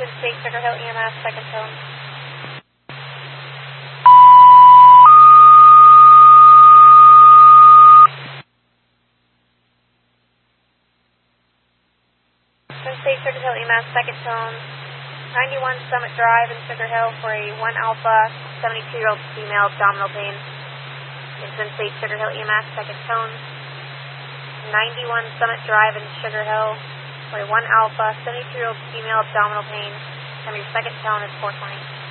State Sugar Hill EMS, second tone. State Sugar Hill EMS, second tone. 91 Summit Drive in Sugar Hill for a 1 Alpha, 72-year-old female, abdominal pain. State Sugar Hill EMS, second tone. 91 Summit Drive in Sugar Hill for a 1 Alpha, 72-year-old female, abdominal pain. And your second tone is 420.